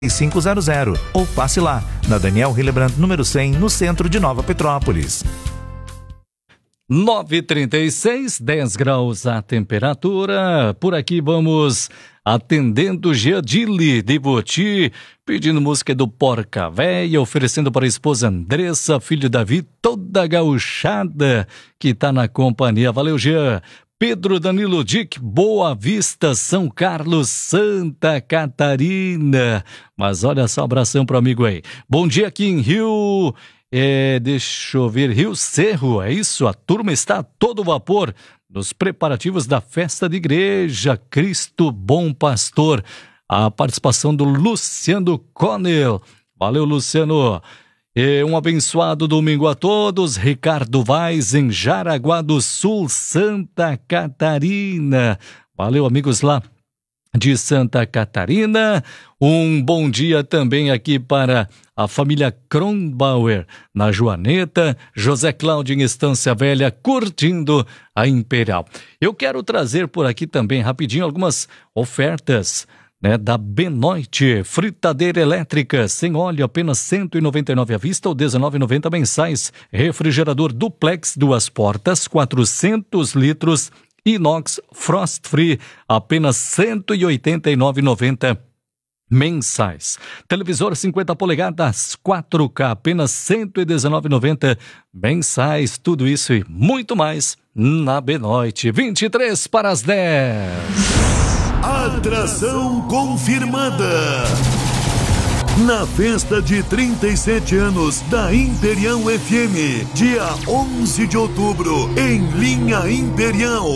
500 ou passe lá, na Daniel Hillebrand, número 100, no centro de Nova Petrópolis. 9h36, 10 graus a temperatura. Por aqui vamos atendendo Giadili de Voti, pedindo música do Porca Véia, oferecendo para a esposa Andressa, filho Davi, toda a gauchada que tá na companhia. Valeu, Jean. Pedro Danilo Dick, Boa Vista, São Carlos, Santa Catarina. Mas olha só, abração pro amigo aí. Bom dia aqui em Rio, deixa eu ver, Rio Cerro, é isso? A turma está a todo vapor nos preparativos da festa de igreja Cristo Bom Pastor. A participação do Luciano Connell. Valeu, Luciano. Um abençoado domingo a todos. Ricardo Vaz, em Jaraguá do Sul, Santa Catarina. Valeu, amigos lá de Santa Catarina. Um bom dia também aqui para a família Kronbauer, na Joaneta. José Cláudio em Estância Velha, curtindo a Imperial. Eu quero trazer por aqui também, rapidinho, algumas ofertas, da Benoit, fritadeira elétrica, sem óleo, apenas R$199 à vista ou R$19,90 mensais. Refrigerador duplex, 2 portas, 400 litros, inox frost free, apenas R$189,90 mensais. Televisor 50 polegadas, 4K, apenas R$119,90 mensais. Tudo isso e muito mais na Benoit. 23 para as 10. Atração confirmada. Na festa de 37 anos da Imperial FM, dia 11 de outubro, em Linha Imperial.